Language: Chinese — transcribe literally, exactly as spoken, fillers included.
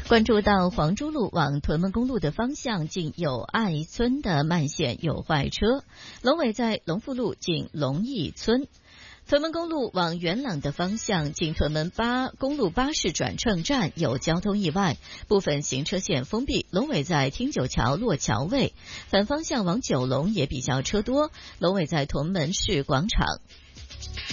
关注到黄珠路往屯门公路的方向，近友爱村的慢线有坏车，龙尾在龙富路近龙义村。屯门公路往元朗的方向，近屯门八公路巴士转乘站有交通意外，部分行车线封闭，龙尾在汀九桥落桥位。反方向往九龙也比较车多，龙尾在屯门市广场。